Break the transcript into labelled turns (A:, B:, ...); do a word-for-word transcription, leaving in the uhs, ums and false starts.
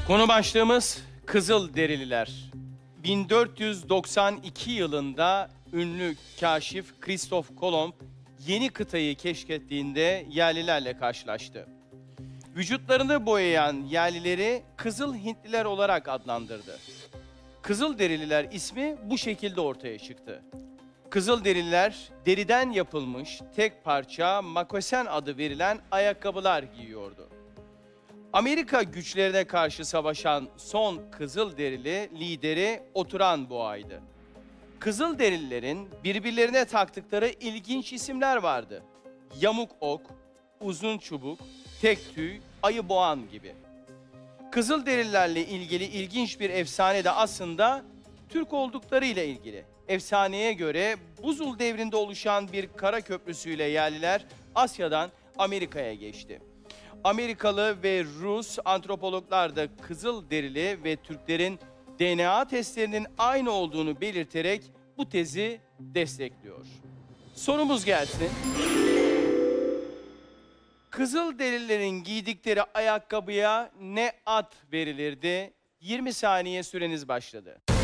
A: Konu başlığımız Kızılderililer. bin dört yüz doksan iki yılında ünlü kaşif Kristof Kolomb yeni kıtayı keşfettiğinde yerlilerle karşılaştı. Vücutlarını boyayan yerlileri Kızıl Hintliler olarak adlandırdı. Kızılderililer ismi bu şekilde ortaya çıktı. Kızılderililer deriden yapılmış tek parça makosen adı verilen ayakkabılar giyiyordu. Amerika güçlerine karşı savaşan son Kızılderili lideri Oturan Boğa'ydı. Kızılderililerin birbirlerine taktıkları ilginç isimler vardı. Yamuk ok, uzun çubuk, tek tüy, ayı boğan gibi. Kızılderililerle ilgili ilginç bir efsane de aslında Türk olduklarıyla ilgili. Efsaneye göre Buzul devrinde oluşan bir kara köprüsüyle yerliler Asya'dan Amerika'ya geçti. Amerikalı ve Rus antropologlar da Kızılderili ve Türklerin D N A testlerinin aynı olduğunu belirterek bu tezi destekliyor. Sorumuz gelsin. Kızılderililerin giydikleri ayakkabıya ne ad verilirdi? yirmi saniye süreniz başladı.